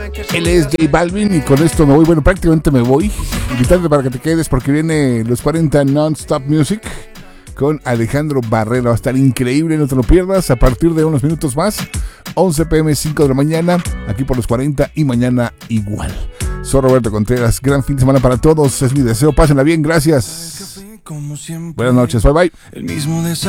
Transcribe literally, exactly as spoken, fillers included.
Él es J Balvin y con esto me voy, bueno, prácticamente me voy. Invitarte para que te quedes porque viene los cuarenta Non-Stop Music con Alejandro Barrera. Va a estar increíble, no te lo pierdas. A partir de unos minutos más, once pm, cinco de la mañana, aquí por los cuarenta y mañana igual. Soy Roberto Contreras, gran fin de semana para todos, es mi deseo, pásenla bien, gracias. Buenas noches, bye bye. El mismo